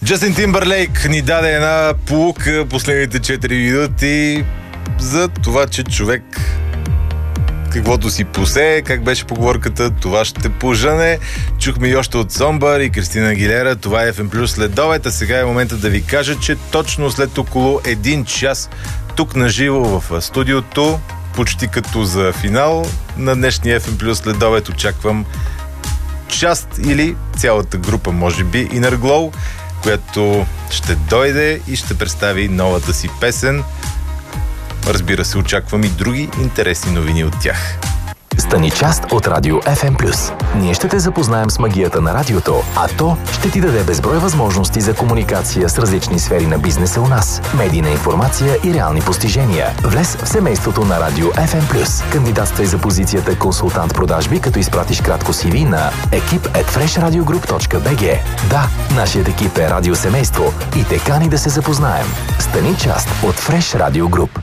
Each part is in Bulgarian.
Джастин Тимбърлейк ни даде една поука последните 4 минути за това, че човек каквото си посее, как беше поговорката, това ще пожъне. Чухме и още от Сомбър и Кристина Агилера. Това е FM+ следобед, а сега е момента да ви кажа, че точно след около 1 час тук наживо в студиото, почти като за финал на днешния FM+ следобед, очаквам част или цялата група, може би, Inner Glow, която ще дойде и ще представи новата си песен. Разбира се, очаквам и други интересни новини от тях. Стани част от Радио FM+. Ние ще те запознаем с магията на радиото, а то ще ти даде безброй възможности за комуникация с различни сфери на бизнеса у нас, медийна информация и реални постижения. Влез в семейството на Радио FM+. Кандидатствай за позицията консултант продажби, като изпратиш кратко CV на ekip@freshradiogroup.bg. Да, нашият екип е радиосемейство и те кани да се запознаем. Стани част от Fresh Radio Group.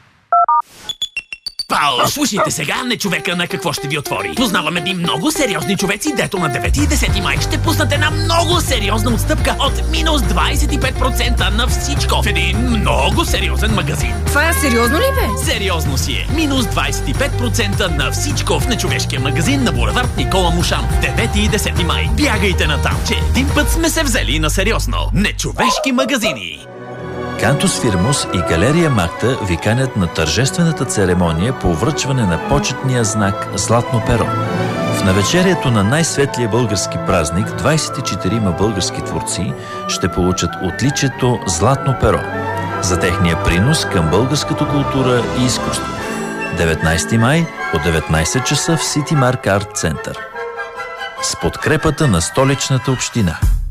Пау, слушайте сега, не човека на какво ще ви отвори. Познавам едни много сериозни човеци, дето на 9 и 10 май ще пуснат една много сериозна отстъпка от минус 25% на всичко в един много сериозен магазин. Това е сериозно ли, бе? Сериозно си е. Минус 25% на всичко в нечовешкия магазин на булевард Никола Мушан. 9 и 10 май. Бягайте натам, че един път сме се взели на сериозно. Нечовешки магазини. Кантус Фирмус и Галерия Макта ви канят на тържествената церемония по връчване на почетния знак Златно перо. В навечерието на най-светлия български празник 24 български творци ще получат отличието Златно перо за техния принос към българската култура и изкуство. 19 май от 19 часа в City Mark Art Center. С подкрепата на Столичната община.